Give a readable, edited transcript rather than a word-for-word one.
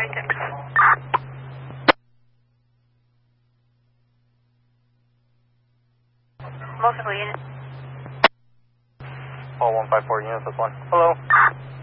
136. Multiple units. All 154 units, that's one. Hello.